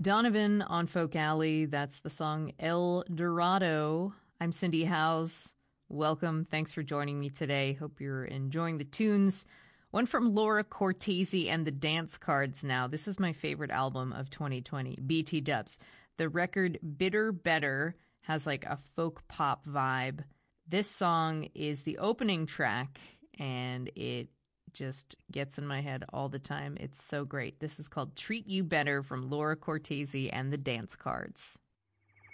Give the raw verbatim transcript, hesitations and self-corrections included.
Donovan on Folk Alley. That's the song El Dorado. I'm Cindy Howes. Welcome. Thanks for joining me today. Hope you're enjoying the tunes. One from Laura Cortese and the Dance Cards now. This is my favorite album of twenty twenty, B T Dubs. The record Bitter Better has like a folk pop vibe. This song is the opening track, and it just gets in my head all the time. It's so great. This is called Treat You Better from Laura Cortese and the Dance Cards.